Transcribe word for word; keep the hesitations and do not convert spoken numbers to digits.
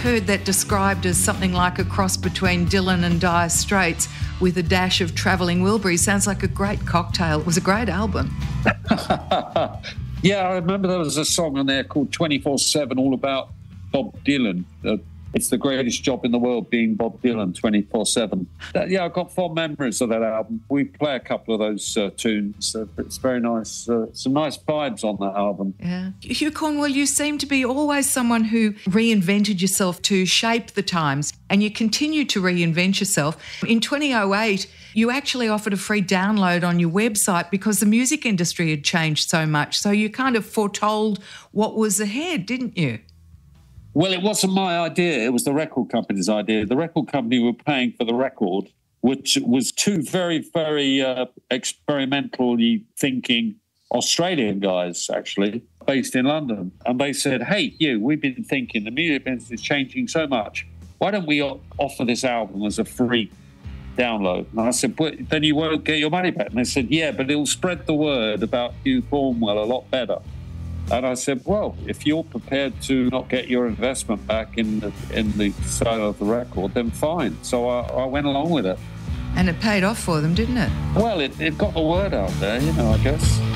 heard that described as something like a cross between Dylan and Dire Straits with a dash of Travelling Wilburys. Sounds like a great cocktail. It was a great album. Yeah, I remember there was a song on there called twenty-four seven, all about Bob Dylan. Uh, it's the greatest job in the world being Bob Dylan twenty-four seven. Uh, yeah, I've got fond memories of that album. We play a couple of those uh, tunes. Uh, it's very nice. Uh, some nice vibes on that album. Yeah. Hugh Cornwell, you seem to be always someone who reinvented yourself to shape the times, and you continue to reinvent yourself. In twenty oh eight, you actually offered a free download on your website because the music industry had changed so much. So you kind of foretold what was ahead, didn't you? Well, it wasn't my idea. It was the record company's idea. The record company were paying for the record, which was two very, very uh, experimentally thinking Australian guys, actually, based in London. And they said, hey, you, we've been thinking the music business is changing so much. Why don't we offer this album as a free download? And I said, well, then you won't get your money back. And they said, yeah, but it'll spread the word about Hugh Cornwell a lot better. And I said, well, if you're prepared to not get your investment back in the, in the sale of the record, then fine. So I, I went along with it. And it paid off for them, didn't it? Well, it, it got the word out there, you know, I guess.